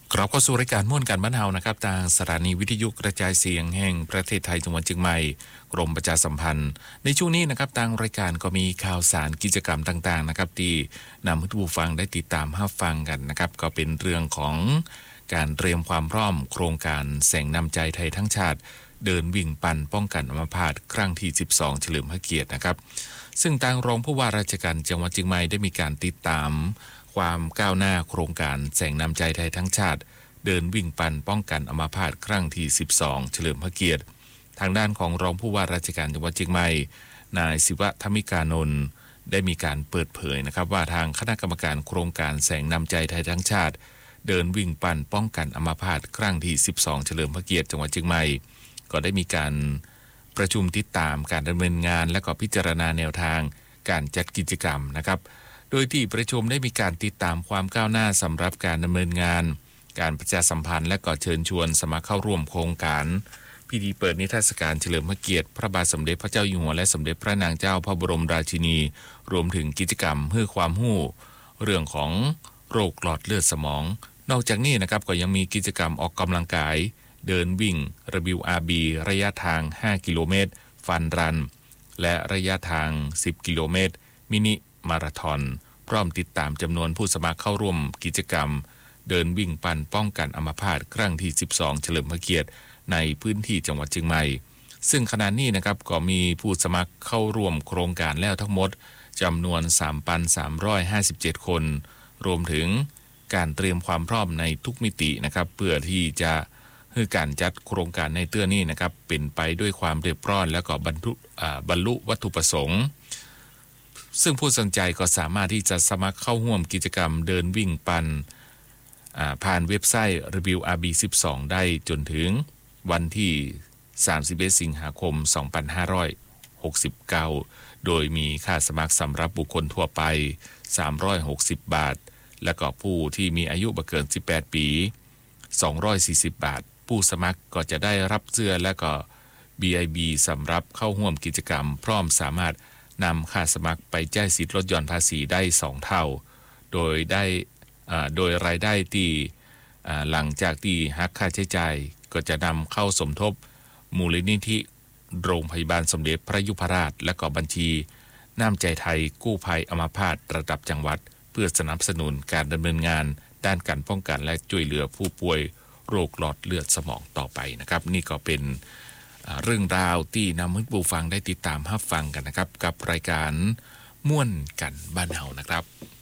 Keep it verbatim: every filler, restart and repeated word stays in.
กลับเข้าสู่รายการม่วนกันบ้านเฮานะครับทางสถานีวิทยุกระจายเสียงแห่งประเทศไทยจังหวัดเชียงใหม่กรมประชาสัมพันธ์ในช่วงนี้นะครับทางรายการก็มีข่าวสารกิจกรรมต่างๆนะครับที่นำให้ผู้ฟังได้ติดตามรับฟังกันนะครับก็เป็นเรื่องของการเตรียมความพร้อมโครงการแสงนำใจไทยทั้งชาติเดินวิ่งปั่นป้องกันอัมพาตครั้งที่สิบสองเฉลิมพระเกียรตินะครับซึ่งทางรองผู้ว่าราชการจังหวัดเชียงใหม่ได้มีการติดตามความก้าวหน้าโครงการแสงนำใจไทยทั้งชาติเดินวิ่งปั่นป้องกันอัมพาตครั้งที่สิบสองเฉลิมพระเกียรติทางด้านของรองผู้ว่าราชการจังหวัดเชียงใหม่นายศิวะธมิกานนท์ได้มีการเปิดเผยนะครับว่าทางคณะกรรมการโครงการแสงนำใจไทยทั้งชาติเดินวิ่งปั่นป้องกันอัมพาตครั้งที่สิบสองเฉลิมพระเกียรติจังหวัดเชียงใหม่ก็ได้มีการประชุมติดตามการดำเนินงานและก็พิจารณาแนวทางการจัดกิจกรรมนะครับโดยที่ประชุมได้มีการติดตามความก้าวหน้าสำหรับการดำเนินงานการประชาสัมพันธ์และก็เชิญชวนสมัครเข้าร่วมโครงการพิธีเปิดนิทรรศการเฉลิมพระเกียรติพระบาทสมเด็จพระเจ้าอยู่หัวและสมเด็จพระนางเจ้าพระบรมราชินีรวมถึงกิจกรรมเพื่อความรู้เรื่องของโรคหลอดเลือดสมองนอกจากนี้นะครับก็ยังมีกิจกรรมออกกำลังกายเดินวิ่ง ดับเบิลยู อาร์ บี ระยะทางห้ากิโลเมตรฟันรันและระยะทางสิบกิโลเมตรมินิมาราธอนพร้อมติดตามจำนวนผู้สมัครเข้าร่วมกิจกรรมเดินวิ่งปั่นป้องกันอัมพาตครั้งที่สิบสองเฉลิมพระเกียรติในพื้นที่จังหวัดเชียงใหม่ซึ่งขณะนี้นะครับก็มีผู้สมัครเข้าร่วมโครงการแล้วทั้งหมดจำนวน สามพันสามร้อยห้าสิบเจ็ด คนรวมถึงการเตรียมความพร้อมในทุกมิตินะครับเพื่อที่จะให้การจัดโครงการในเตื้อนี้นะครับเป็นไปด้วยความเรียบร้อยและก็บรรลุบรรลุวัตถุประสงค์ซึ่งผู้สนใจก็สามารถที่จะสมัครเข้าร่วมกิจกรรมเดินวิ่งปั่นผ่านเว็บไซต์ ดับเบิลยู อาร์ บี สิบสอง ได้จนถึงวันที่สามสิบเอ็ดสิงหาคมสองพันห้าร้อยหกสิบเก้าโดยมีค่าสมัครสำหรับบุคคลทั่วไปสามร้อยหกสิบบาทและก็ผู้ที่มีอายุบ่เกินสิบแปดปีสองร้อยสี่สิบบาทผู้สมัครก็จะได้รับเสื้อและก็ บี ไอ บี สำหรับเข้าร่วมกิจกรรมพร้อมสามารถนำค่าสมัครไปจ่ายสิทธิ์ลดหย่อนภาษีได้สองเท่าโดยได้โดยรายได้ที่หลังจากที่หักค่าใช้จ่ายก็จะนำเข้าสมทบมูลนิธิโรงพยาบาลสมเด็จพระยุพราชและก็บัญชีน้ำใจไทยกู้ภัยอัมพาตระดับจังหวัดเพื่อสนับสนุนการดำเนินงานด้านการป้องกันและช่วยเหลือผู้ป่วยโรคหลอดเลือดสมองต่อไปนะครับนี่ก็เป็นเรื่องราวที่นำให้ผู้ฟังได้ติดตามรับฟังกันนะครับกับรายการม่วนกันบ้านเฮานะครับ